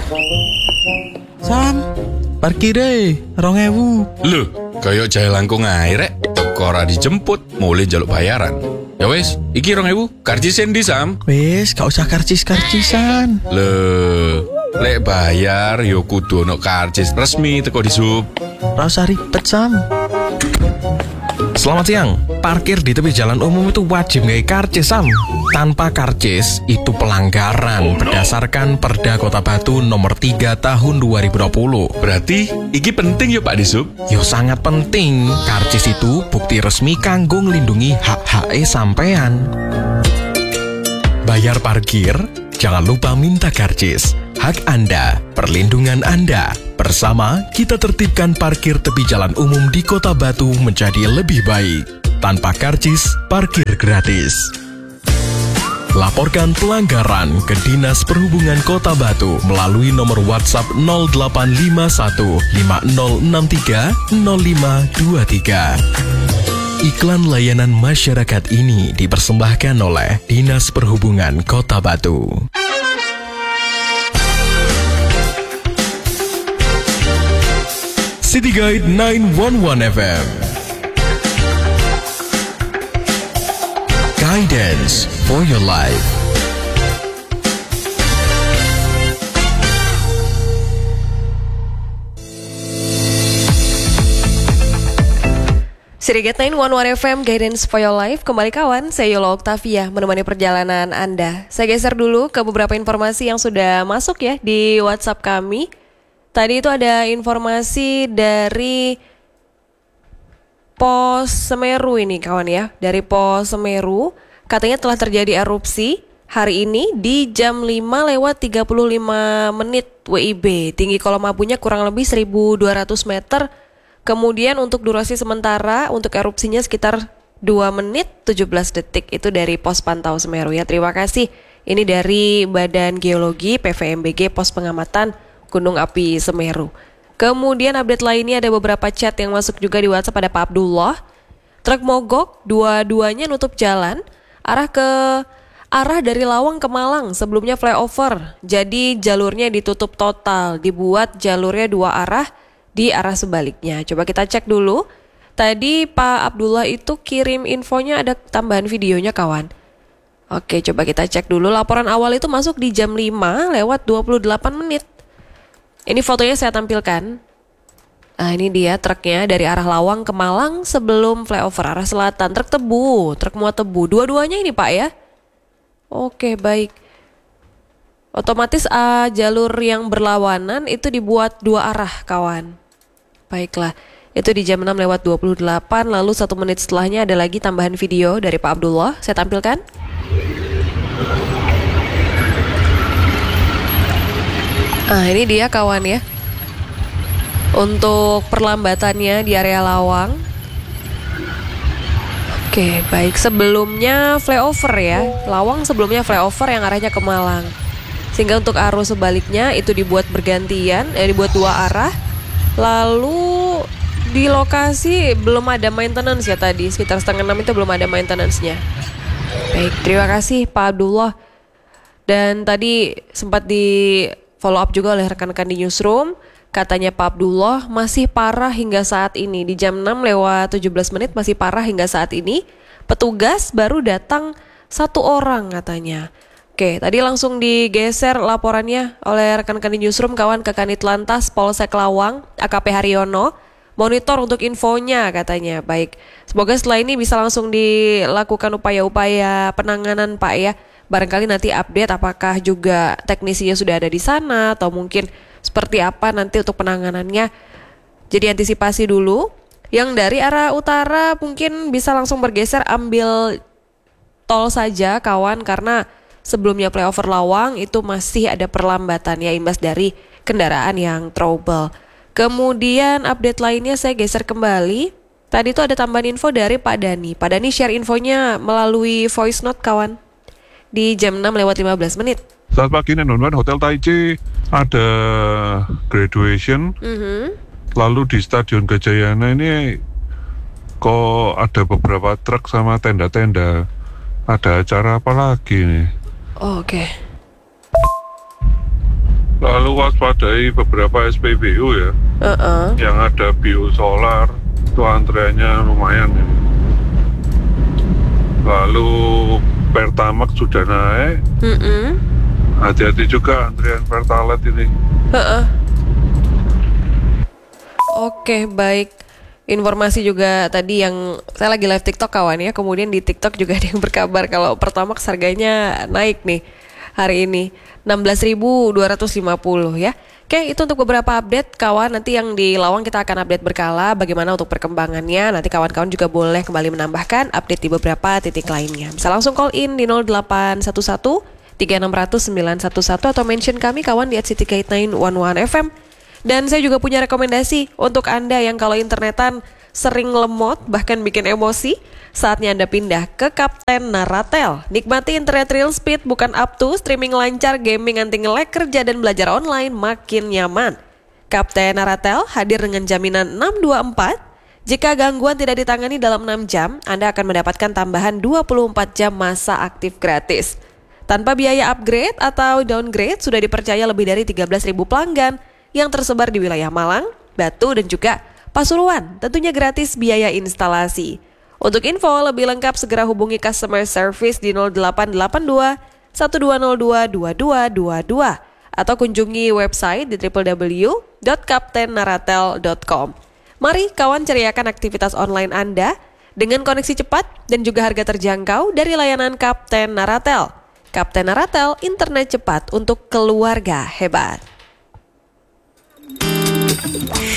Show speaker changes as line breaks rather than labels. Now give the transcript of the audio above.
Sam, parkir deh, 2.000.
Loh, kayak jahe langkung ae rek. Teko ora dijemput, mulai njaluk bayaran. Ya wes, iki 2.000, karcis endi Sam?
Wes, gak usah karcis-karcisan.
Loh, lek bayar yo kudu ono karcis resmi teko di sub.
Gak usah ribet, Sam.
Selamat siang. Parkir di tepi jalan umum itu wajib nggak karcis, Sam. Tanpa karcis itu pelanggaran berdasarkan Perda Kota Batu nomor 3 tahun 2020.
Berarti iki penting yo Pak Disub.
Yo sangat penting. Karcis itu bukti resmi kanggo nglindungi hak-hake sampean. Bayar parkir, jangan lupa minta karcis. Hak Anda, perlindungan Anda. Bersama kita tertibkan parkir tepi jalan umum di Kota Batu menjadi lebih baik. Tanpa karcis, parkir gratis. Laporkan pelanggaran ke Dinas Perhubungan Kota Batu melalui nomor WhatsApp 0851 5063 0523. Iklan layanan masyarakat ini dipersembahkan oleh Dinas Perhubungan Kota Batu. City Guide 911 FM. Guidance for your life.
City Guide 911 FM, Guidance for your life. Kembali kawan, saya Yola Octavia menemani perjalanan Anda. Saya geser dulu ke beberapa informasi yang sudah masuk ya di WhatsApp kami. Tadi itu ada informasi dari Pos Semeru ini kawan ya. Dari Pos Semeru katanya telah terjadi erupsi hari ini di jam 5:35 WIB. Tinggi kolom abunya kurang lebih 1.200 meter. Kemudian untuk durasi sementara untuk erupsinya sekitar 2 menit 17 detik. Itu dari Pos Pantau Semeru ya. Terima kasih. Ini dari Badan Geologi PVMBG Pos Pengamatan Gunung Api Semeru. Kemudian update lainnya ada beberapa chat yang masuk juga di WhatsApp. Ada Pak Abdullah. Truk mogok, dua-duanya nutup jalan arah dari Lawang ke Malang, sebelumnya flyover. Jadi jalurnya ditutup total, dibuat jalurnya 2 arah di arah sebaliknya. Coba kita cek dulu. Tadi Pak Abdullah itu kirim infonya, ada tambahan videonya kawan. Oke, coba kita cek dulu. Laporan awal itu masuk di jam 5:28. Ini fotonya saya tampilkan. Nah, ini dia truknya dari arah Lawang ke Malang sebelum flyover arah selatan. Truk muat tebu. Dua-duanya ini Pak ya. Oke, baik. Otomatis jalur yang berlawanan itu dibuat 2 arah kawan. Baiklah, itu di jam 6:28. Lalu 1 menit setelahnya ada lagi tambahan video dari Pak Abdullah. Saya tampilkan. Nah, ini dia kawan ya. Untuk perlambatannya di area Lawang. Oke, baik. Sebelumnya flyover ya. Lawang sebelumnya flyover yang arahnya ke Malang. Sehingga untuk arus sebaliknya itu dibuat bergantian, dibuat 2 arah. Lalu di lokasi belum ada maintenance ya tadi. Sekitar 5:30 itu belum ada maintenance-nya. Baik, terima kasih Pak Abdullah. Dan tadi sempat di follow up juga oleh rekan-rekan di newsroom. Katanya Pak Abdullah masih parah hingga saat ini. Di jam 6:17 masih parah hingga saat ini. Petugas baru datang 1 orang katanya. Oke, tadi langsung digeser laporannya oleh rekan-rekan di newsroom kawan ke Kanit Lantas Polsek Lawang, AKP Haryono. Monitor untuk infonya katanya. Baik, semoga setelah ini bisa langsung dilakukan upaya-upaya penanganan Pak ya. Barangkali nanti update apakah juga teknisinya sudah ada di sana atau mungkin seperti apa nanti untuk penanganannya. Jadi antisipasi dulu. Yang dari arah utara mungkin bisa langsung bergeser ambil tol saja kawan, karena sebelumnya flyover Lawang itu masih ada perlambatan ya imbas dari kendaraan yang trouble. Kemudian update lainnya saya geser kembali. Tadi itu ada tambahan info dari Pak Dani. Pak Dani share infonya melalui voice note kawan. Di jam 6:15.
Selamat pagi Nenonwan, Hotel Taiji ada graduation. Lalu di Stadion Gajayana ini kok ada beberapa truk sama tenda-tenda. Ada acara apa lagi nih?
Oh, oke.
Lalu waspadai beberapa SPBU ya, yang ada biosolar, itu antreannya lumayan ya. Lalu Pertamax sudah naik, hati-hati juga antrian Pertalite ini.
Oke, baik. Informasi juga tadi yang saya lagi live TikTok kawan ya. Kemudian di TikTok juga ada yang berkabar kalau Pertamax harganya naik nih hari ini 16.250 ya. Oke, itu untuk beberapa update kawan. Nanti yang di Lawang kita akan update berkala bagaimana untuk perkembangannya. Nanti kawan-kawan juga boleh kembali menambahkan update di beberapa titik lainnya. Bisa langsung call in di 0811 3600 911 atau mention kami kawan di @citygate911fm. Dan saya juga punya rekomendasi untuk Anda yang kalau internetan sering lemot bahkan bikin emosi, saatnya Anda pindah ke Kapten Naratel. Nikmati internet real speed bukan up to, streaming lancar, gaming anti nge-lag, kerja dan belajar online makin nyaman. Kapten Naratel hadir dengan jaminan 624. Jika gangguan tidak ditangani dalam 6 jam, Anda akan mendapatkan tambahan 24 jam masa aktif gratis. Tanpa biaya upgrade atau downgrade, sudah dipercaya lebih dari 13.000 pelanggan yang tersebar di wilayah Malang, Batu, dan juga Pasuruan. Tentunya gratis biaya instalasi. Untuk info lebih lengkap segera hubungi customer service di 0882 1202 2222 atau kunjungi website di www.kaptennaratel.com. Mari kawan ceriakan aktivitas online Anda dengan koneksi cepat dan juga harga terjangkau dari layanan Kapten Naratel. Kapten Naratel, internet cepat untuk keluarga hebat.